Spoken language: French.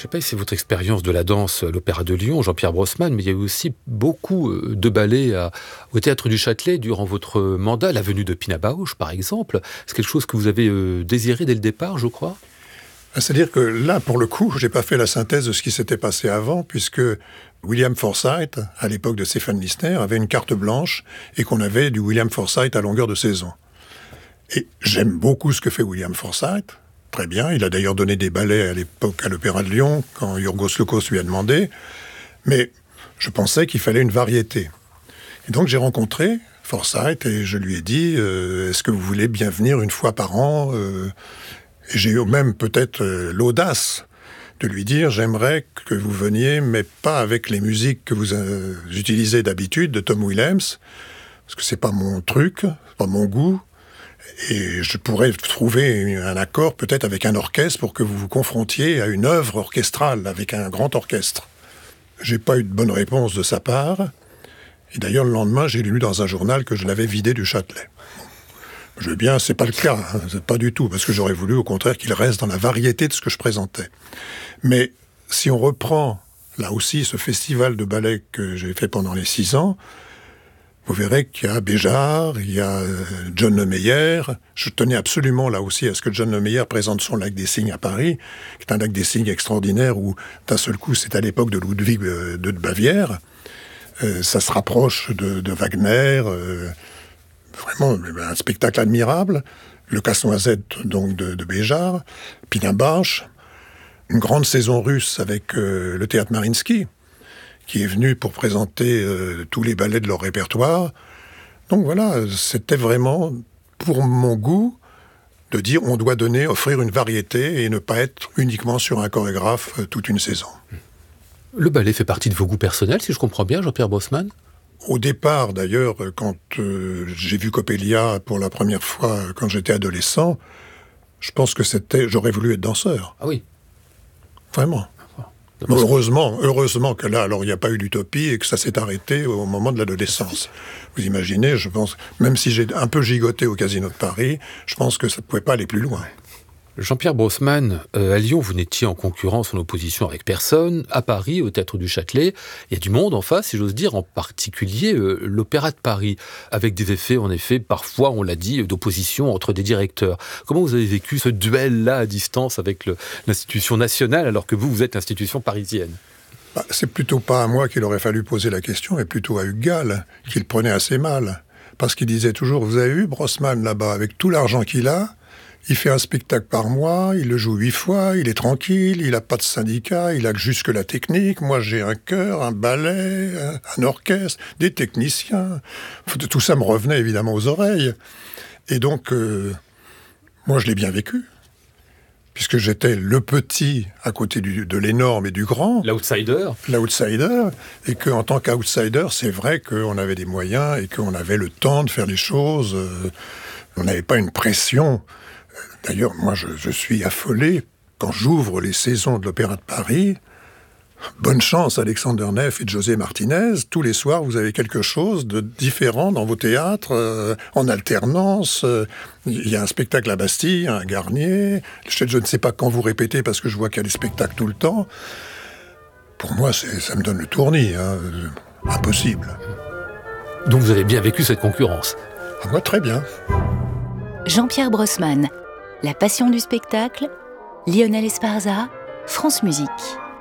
sais pas si c'est votre expérience de la danse à l'Opéra de Lyon, Jean-Pierre Brossman, mais il y a eu aussi beaucoup de ballets au Théâtre du Châtelet durant votre mandat, la venue de Pina Bausch par exemple. C'est quelque chose que vous avez désiré dès le départ, je crois. C'est-à-dire que là, pour le coup, j'ai pas fait la synthèse de ce qui s'était passé avant, puisque William Forsythe, à l'époque de Stéphane Listner, avait une carte blanche et qu'on avait du William Forsythe à longueur de saison. Et j'aime beaucoup ce que fait William Forsythe. Très bien. Il a d'ailleurs donné des ballets à l'époque à l'Opéra de Lyon, quand Yorgos Lokos lui a demandé. Mais je pensais qu'il fallait une variété. Et donc j'ai rencontré Forsythe et je lui ai dit est-ce que vous voulez bien venir une fois par an Et j'ai eu même peut-être l'audace de lui dire j'aimerais que vous veniez, mais pas avec les musiques que vous utilisez d'habitude de Tom Williams, parce que c'est pas mon truc, c'est pas mon goût. Et je pourrais trouver un accord peut-être avec un orchestre pour que vous vous confrontiez à une œuvre orchestrale avec un grand orchestre. J'ai pas eu de bonne réponse de sa part. Et d'ailleurs, le lendemain, j'ai lu dans un journal que je l'avais vidé du Châtelet. Je veux bien, c'est pas le cas, hein, c'est pas du tout, parce que j'aurais voulu au contraire qu'il reste dans la variété de ce que je présentais. Mais si on reprend, là aussi, ce festival de ballet que j'ai fait pendant les 6 ans, vous verrez qu'il y a Béjart, il y a John Lemeyer. Je tenais absolument là aussi à ce que John Lemeyer présente son Lac des Cygnes à Paris, qui est un lac des Cygnes extraordinaire où d'un seul coup, c'est à l'époque de Ludwig de Bavière. Ça se rapproche de Wagner, vraiment un spectacle admirable. Le Casse-Noisette donc de Béjart, Pina Bausch, une grande saison russe avec le théâtre Mariinsky, qui est venu pour présenter tous les ballets de leur répertoire. Donc voilà, c'était vraiment, pour mon goût, de dire on doit offrir une variété et ne pas être uniquement sur un chorégraphe toute une saison. Le ballet fait partie de vos goûts personnels, si je comprends bien, Jean-Pierre Brossman. Au départ, d'ailleurs, quand j'ai vu Coppelia pour la première fois, quand j'étais adolescent, je pense que j'aurais voulu être danseur. Ah oui. Vraiment. Heureusement que là, alors il n'y a pas eu d'utopie et que ça s'est arrêté au moment de l'adolescence. Vous imaginez, je pense, même si j'ai un peu gigoté au Casino de Paris, je pense que ça ne pouvait pas aller plus loin. Jean-Pierre Brossman, à Lyon, vous n'étiez en concurrence, en opposition avec personne. À Paris, au Théâtre du Châtelet, il y a du monde en face, si j'ose dire, en particulier l'Opéra de Paris, avec des effets, en effet, parfois, on l'a dit, d'opposition entre des directeurs. Comment vous avez vécu ce duel-là à distance avec l'institution nationale, alors que vous êtes l'institution parisienne ? C'est plutôt pas à moi qu'il aurait fallu poser la question, mais plutôt à Hugues Gall, qu'il prenait assez mal. Parce qu'il disait toujours, vous avez vu Brossman là-bas, avec tout l'argent qu'il a, il fait un spectacle par mois, il le joue 8 fois, il est tranquille, il n'a pas de syndicat, il a juste que la technique. Moi, j'ai un chœur, un ballet, un orchestre, des techniciens. Tout ça me revenait évidemment aux oreilles. Et donc, moi, je l'ai bien vécu. Puisque j'étais le petit à côté de l'énorme et du grand. L'outsider. L'outsider. Et qu'en tant qu'outsider, c'est vrai qu'on avait des moyens et qu'on avait le temps de faire les choses. On n'avait pas une pression. D'ailleurs, moi, je suis affolé quand j'ouvre les saisons de l'Opéra de Paris. Bonne chance, Alexander Neff et José Martinez. Tous les soirs, vous avez quelque chose de différent dans vos théâtres, en alternance. Il y a un spectacle à Bastille, un Garnier. Je ne sais pas quand vous répétez, parce que je vois qu'il y a des spectacles tout le temps. Pour moi, ça me donne le tournis. Impossible. Donc vous avez bien vécu cette concurrence ? Moi, très bien. Jean-Pierre Brossman, La passion du spectacle, Lionel Esparza, France Musique.